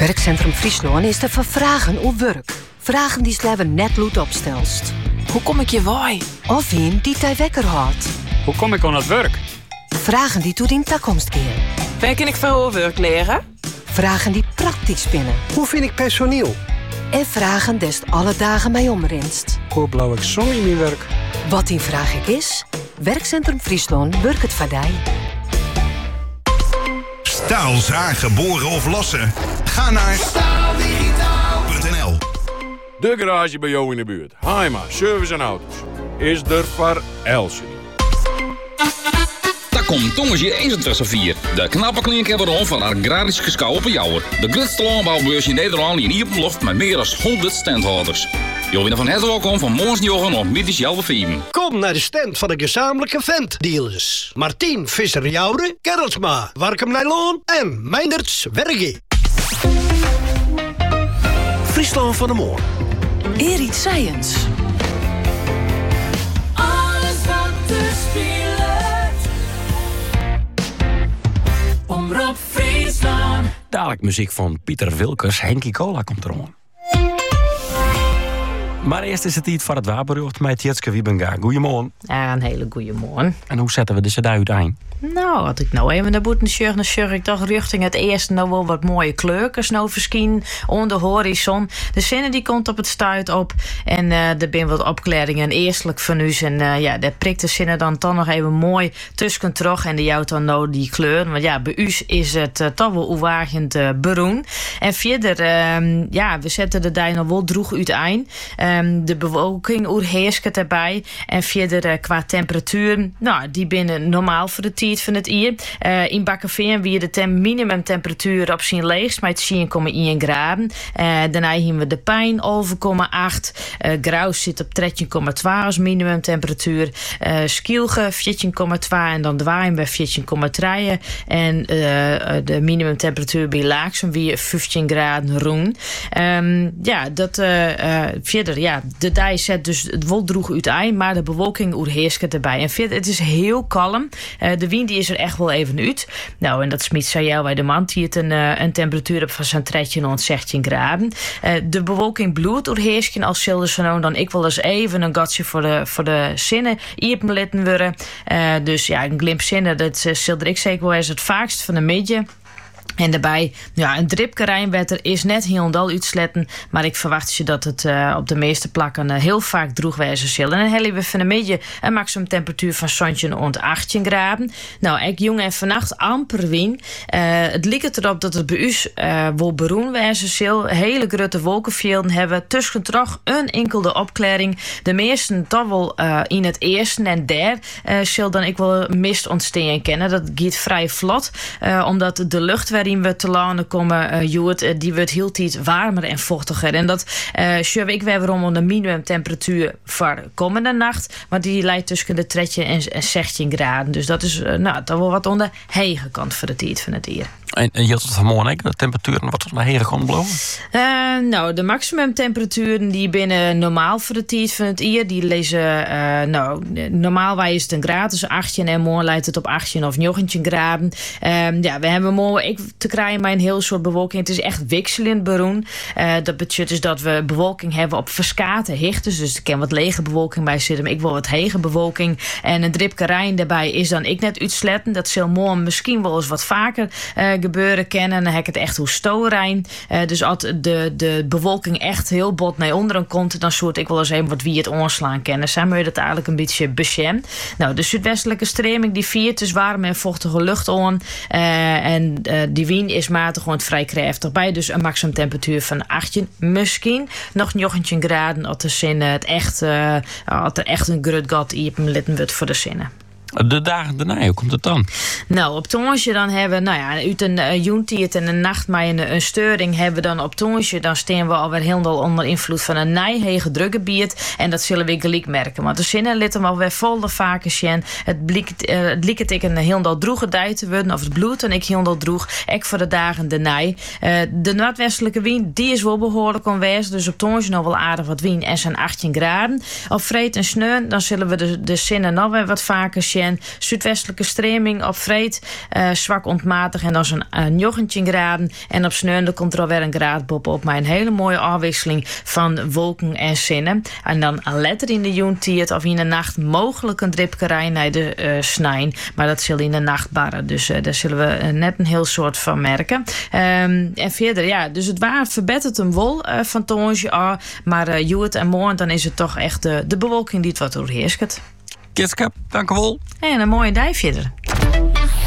Werkcentrum Friesland is te vervragen op werk. Vragen die sleven net loed opstelst. Hoe kom ik je waai? Of een die tij wekker houdt. Hoe kom ik aan het werk? Vragen die toe in toekomst gaan. Waar kan ik veel werk leren? Vragen die praktisch spinnen. Hoe vind ik personeel? En vragen dest alle dagen mij omrinst. Hoe blauw ik zon in mijn werk? Wat die vraag ik is? Werkcentrum Friesland werkt het vaardij. Staal, zagen, boren of lossen? Ga naar staaldigitaal.nl. De garage bij jou in de buurt. Heima, service en auto's. Is er voor Elsie. Daar komt Tongensje 1 de knappe klinker van agrarische schouwen. De grootste landbouwbeurs in Nederland in Iepenloft met meer dan 100 standhouders. Jullie van het welkom van morgensjochen op middags 11:05. Kom naar de stand van de gezamenlijke ventdealers. Martien Visser-Joure, Gerritsma, Warkum Nijloon en Meinderts Wergie. Friesland van de Moor. Erit Science. Alles wat te spelen. Omroep Friesland. Dadelijk muziek van Pieter Wilkers. Henkie Cola komt eraan. Maar eerst is het tijd voor het wapenbericht met Tjitske Wiebenga. Goedemorgen. Ja, een hele goede morgen. En hoe zetten we de cd uiteen? Nou, had ik nou even naar boeten dan ik toch richting het eerste nou wel wat mooie kleurkens nou verschijnen onder de horizon. De zinnen die komt op het stuit op en er zijn wat opklaringen eerstelijk van u en daar prikt de zinnen dan toch nog even mooi tussen terug en die jouwt dan nou die kleur. Want ja, bij u is het toch wel oerwagend beroen. En verder, we zetten de dij nog wel droeg uiteen. De bewolking oerheerst het erbij en verder qua temperatuur, nou, die binnen normaal voor de tijd van het hier. In Bakkeveen wie de minimumtemperatuur op zijn leegst met 10,1 graden. Daarna hebben we de Pijn 11,8. Graus zit op 13,2 als minimumtemperatuur. Skielge 14,2 en dan Dwaaien bij 14,3. En de minimumtemperatuur bij Laaksum weer 15 graden roen. Verder, de dij zet dus het wol droeg uiteen, maar de bewolking oerheerst het erbij. En verder, het is heel kalm. De wind die is er echt wel even uit. Nou, en dat smiet zei jou bij de man die het een temperatuur op van zo'n 16 graden. De bewolking bloed oerheerst als Sildersenoon dan ik wel eens even een gatje voor de zinnen hier letten worden. Dus ja, een glimp zinnen, dat zilder ik zeker wel eens het vaakst van de midden. En daarbij, ja, een dripke rijnwetter is net heel uitsletten, maar ik verwacht je dat het op de meeste plakken heel vaak droegwijzer zullen. En dan hebben we van de midden een maximum temperatuur van zo'n rond 18 graden. Nou, ik jong en vannacht amper wien. Het lijkt erop dat het bij u wel beroenwijzer zal. Hele grote wolkenvelden hebben tussen toch een enkele opklaring. De meesten toch wel in het eerste en derde zal dan ik wel mist ontstaan kennen. Dat gaat vrij vlot, omdat de lucht waarin we te landen komen, die wordt heel tijd warmer en vochtiger. En dat zullen ik weer om de minimumtemperatuur voor komende nacht, maar die lijkt tussen de 13 en 16 graden. Dus dat is toch wel wat onder de hege kant voor de tijd van het hier. En je had het vanmorgen, de temperaturen wat naar heren gaan blowen? Nou, de maximumtemperaturen die binnen normaal voor de tijd van het hier, die lezen, normaal is het een graad, dus 18 en morgen lijkt het op 18 of 19 graden. We hebben morgen te krijgen met een heel soort bewolking. Het is echt wisselend beroen. Dat betekent dus dat we bewolking hebben op verskate hichten, dus er kan wat lege bewolking bij zitten, maar ik wil wat hege bewolking. En een dripke rijn daarbij is dan ik net uitsletten. Dat zal morgen misschien wel eens wat vaker gebeuren kennen. Dan heb ik het echt hoe stoorijn. Dus als de bewolking echt heel bot naar onderen komt, dan soort ik wel eens even wat wie het onslaan kennen. Zijn we dat eigenlijk een beetje beschermd. Nou, de zuidwestelijke stroming die viert dus warme en vochtige lucht aan. En die wind is matig gewoon vrij krachtig bij. Dus een maximum temperatuur van 18, misschien nog 19 graden. Als de zinnen het echt, als er echt een grut gat in litten wordt voor de zinnen. De dagen daarna, hoe komt het dan? Nou, op Tongensje dan hebben we, uit een joentiert en een nacht met een steuring hebben we dan op Tongensje, dan staan we alweer helemaal onder invloed van een nijhege drukgebied. En dat zullen we gelijk merken. Want de zinnen litten we alweer vol de vaker zien. Het blikt ik een heel droege dij te worden, of het bloed en ik heel droeg, ek voor de dagen daarna. De noordwestelijke wind, die is wel behoorlijk onwijs. Dus op Tongensje nog wel aardig wat wind en zijn 18 graden. Op vreed en sneun, dan zullen we de zinnen nog weer wat vaker zien. weekend. Zuidwestelijke streming op vreed. Zwak ontmatig en dan zo'n 19 graden. En op sneunde komt er alweer een graad bovenop. Maar een hele mooie afwisseling van wolken en zinnen. En dan letter in de joentiert of in de nacht mogelijk een dripkerij naar de snijn. Maar dat zal in de nacht barren. Dus daar zullen we net een heel soort van merken. En verder, ja, dus het waar verbetert hem wel van tonge af. Maar Joet en morgen, dan is het toch echt de bewolking die het wat doorheerst. Kitskap, dank u wel. En een mooie dag verder.